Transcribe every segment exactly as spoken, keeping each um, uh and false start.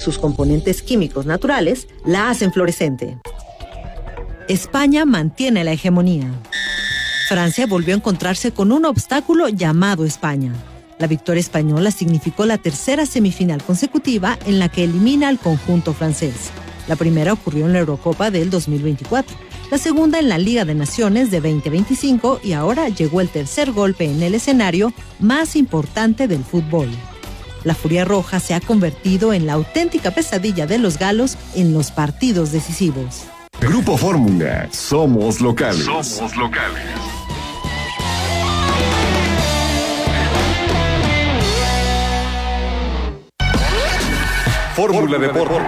sus componentes químicos naturales la hacen fluorescente. España mantiene la hegemonía. Francia volvió a encontrarse con un obstáculo llamado España. La victoria española significó la tercera semifinal consecutiva en la que elimina al conjunto francés. La primera ocurrió en la Eurocopa del dos mil veinticuatro, la segunda en la Liga de Naciones de veinte veinticinco y ahora llegó el tercer golpe en el escenario más importante del fútbol. La Furia Roja se ha convertido en la auténtica pesadilla de los galos en los partidos decisivos. Grupo Fórmula, somos locales. Somos locales. Fórmula Deportes.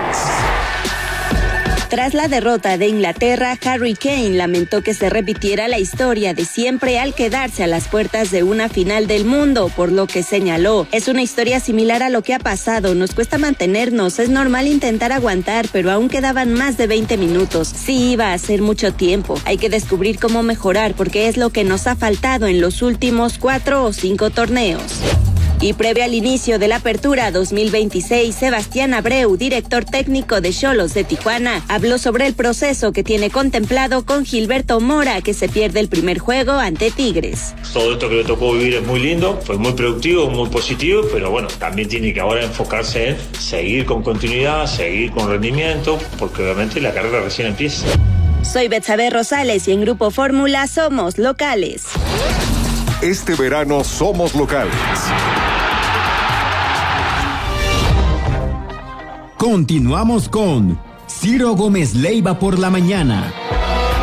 Tras la derrota de Inglaterra, Harry Kane lamentó que se repitiera la historia de siempre al quedarse a las puertas de una final del mundo, por lo que señaló: es una historia similar a lo que ha pasado, nos cuesta mantenernos, es normal intentar aguantar, pero aún quedaban más de veinte minutos, sí iba a ser mucho tiempo, hay que descubrir cómo mejorar porque es lo que nos ha faltado en los últimos cuatro o cinco torneos. Y previo al inicio de la Apertura dos mil veintiséis, Sebastián Abreu, director técnico de Xolos de Tijuana, habló sobre el proceso que tiene contemplado con Gilberto Mora, que se pierde el primer juego ante Tigres. Todo esto que le tocó vivir es muy lindo, fue muy productivo, muy positivo, pero bueno, también tiene que ahora enfocarse en seguir con continuidad, seguir con rendimiento, porque obviamente la carrera recién empieza. Soy Betsabe Rosales y en Grupo Fórmula somos locales. Este verano somos locales. Continuamos con Ciro Gómez Leiva por la mañana.